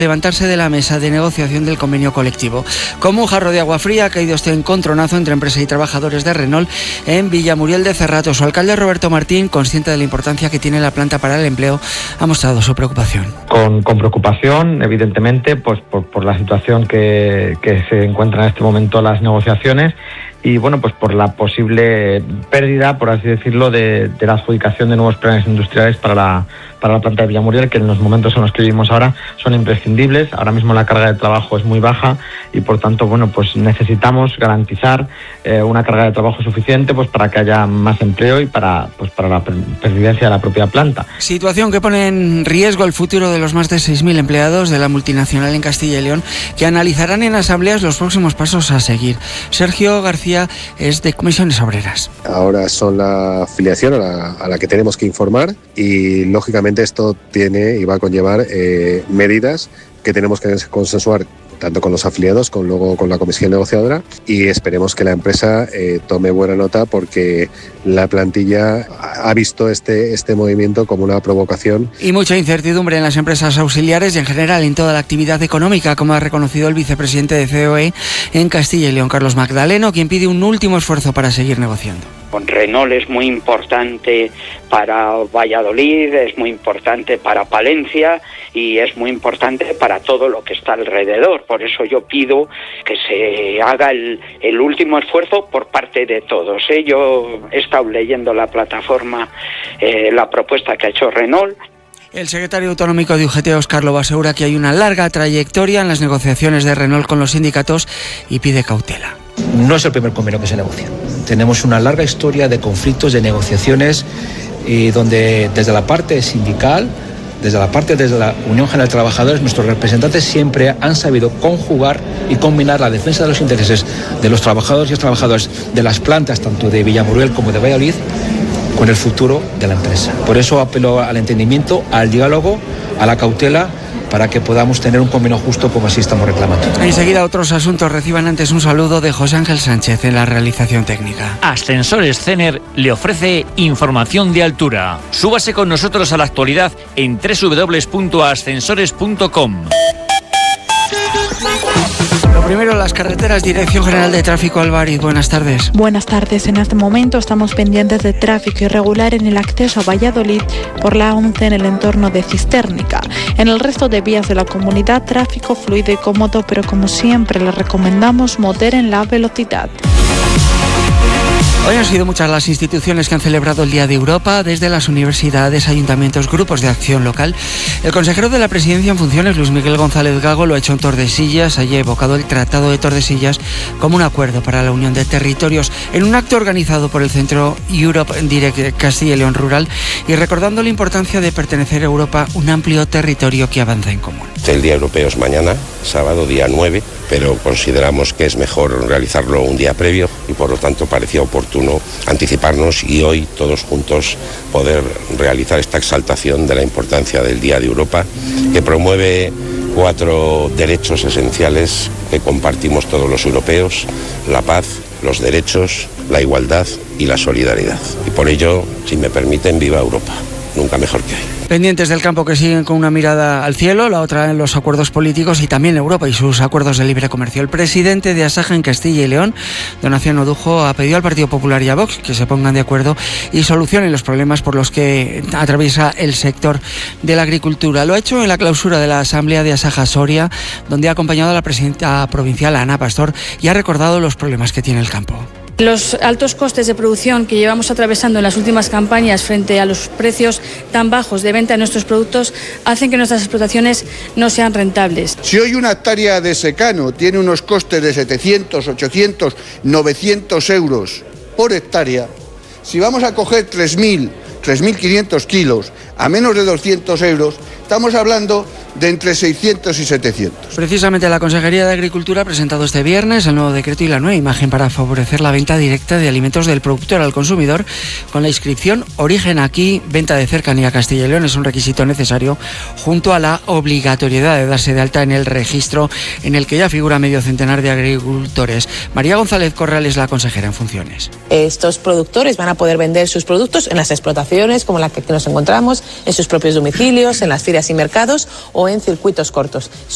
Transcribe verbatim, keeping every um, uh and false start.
levantarse de la mesa de negociación del convenio colectivo. Como un jarro de agua fría ha caído este encontronazo entre empresa y trabajadores de Renault en Villamuriel de Cerrato. Su alcalde Roberto Martín, consciente de la importancia que tiene la planta para el empleo, ha mostrado su preocupación. Con, con preocupación, evidentemente, pues por, por la situación que, que se encuentra en este momento las negociaciones y bueno, pues por la posible pérdida, por así decirlo, de, de la adjudicación de nuevos planes industriales para la, para la planta de Villamuriel, que en los momentos en los que vivimos ahora son imprescindibles. Ahora mismo la carga de trabajo es muy baja y por tanto, bueno, pues necesitamos garantizar eh, una carga de trabajo suficiente pues para que haya más empleo y para, pues para la pervivencia de la propia planta. Situación que pone en riesgo el futuro de los más de seis mil empleados de la multinacional en Castilla y León, que analizarán en asambleas los próximos pasos a seguir. Sergio García es de Comisiones Obreras. Ahora son la afiliación a la, a la que tenemos que informar y lógicamente esto tiene y va a conllevar eh, medidas que tenemos que consensuar tanto con los afiliados como luego con la comisión negociadora, y esperemos que la empresa eh, tome buena nota porque la plantilla ha visto este, este movimiento como una provocación. Y mucha incertidumbre en las empresas auxiliares y en general en toda la actividad económica, como ha reconocido el vicepresidente de C O E en Castilla y León, Carlos Magdaleno, quien pide un último esfuerzo para seguir negociando. Con Renault es muy importante para Valladolid, es muy importante para Palencia y es muy importante para todo lo que está alrededor. Por eso yo pido que se haga el, el último esfuerzo por parte de todos, ¿eh? Yo he estado leyendo la plataforma, eh, la propuesta que ha hecho Renault. El secretario autonómico de U G T, Óscar Lobo, asegura que hay una larga trayectoria en las negociaciones de Renault con los sindicatos y pide cautela. No es el primer convenio que se negocia. Tenemos una larga historia de conflictos, de negociaciones, y donde desde la parte sindical, desde la parte desde la Unión General de Trabajadores, nuestros representantes siempre han sabido conjugar y combinar la defensa de los intereses de los trabajadores y las trabajadoras de las plantas, tanto de Villamuriel como de Valladolid, con el futuro de la empresa. Por eso apelo al entendimiento, al diálogo, a la cautela, para que podamos tener un convenio justo como así estamos reclamando. Enseguida otros asuntos. Reciban antes un saludo de José Ángel Sánchez en la realización técnica. Ascensores Cener le ofrece información de altura. Súbase con nosotros a la actualidad en doble u doble u doble u punto ascensores punto com. Lo primero, las carreteras. Dirección General de Tráfico, Álvarez, buenas tardes. Buenas tardes. En este momento estamos pendientes de tráfico irregular en el acceso a Valladolid por la once en el entorno de Cistérnica. En el resto de vías de la comunidad, tráfico fluido y cómodo, pero como siempre les recomendamos moderen la velocidad. Hoy han sido muchas las instituciones que han celebrado el Día de Europa, desde las universidades, ayuntamientos, grupos de acción local. El consejero de la Presidencia en funciones, Luis Miguel González Gago, lo ha hecho en Tordesillas. Allí ha evocado el Tratado de Tordesillas como un acuerdo para la unión de territorios en un acto organizado por el Centro Europe Direct Castilla y León Rural, y recordando la importancia de pertenecer a Europa, un amplio territorio que avanza en común. El Día Europeo es mañana, sábado, día nueve, pero consideramos que es mejor realizarlo un día previo y por lo tanto parecía oportuno anticiparnos y hoy todos juntos poder realizar esta exaltación de la importancia del Día de Europa, que promueve cuatro derechos esenciales que compartimos todos los europeos: la paz, los derechos, la igualdad y la solidaridad. Y por ello, si me permiten, viva Europa, nunca mejor que hoy. Pendientes del campo, que siguen con una mirada al cielo, la otra en los acuerdos políticos y también Europa y sus acuerdos de libre comercio. El presidente de Asaja en Castilla y León, Donación Odujo, ha pedido al Partido Popular y a Vox que se pongan de acuerdo y solucionen los problemas por los que atraviesa el sector de la agricultura. Lo ha hecho en la clausura de la Asamblea de Asaja Soria, donde ha acompañado a la presidenta provincial, Ana Pastor, y ha recordado los problemas que tiene el campo. Los altos costes de producción que llevamos atravesando en las últimas campañas frente a los precios tan bajos de venta de nuestros productos hacen que nuestras explotaciones no sean rentables. Si hoy una hectárea de secano tiene unos costes de setecientos, ochocientos, novecientos euros por hectárea, si vamos a coger tres mil, tres mil quinientos kilos a menos de doscientos euros, estamos hablando de entre seiscientos y setecientos. Precisamente la Consejería de Agricultura ha presentado este viernes el nuevo decreto y la nueva imagen para favorecer la venta directa de alimentos del productor al consumidor, con la inscripción Origen Aquí, venta de cercanía. Castilla y León es un requisito necesario, junto a la obligatoriedad de darse de alta en el registro en el que ya figura medio centenar de agricultores. María González Corral es la consejera en funciones. Estos productores van a poder vender sus productos en las explotaciones como la que nos encontramos, en sus propios domicilios, en las ferias y mercados o en circuitos cortos.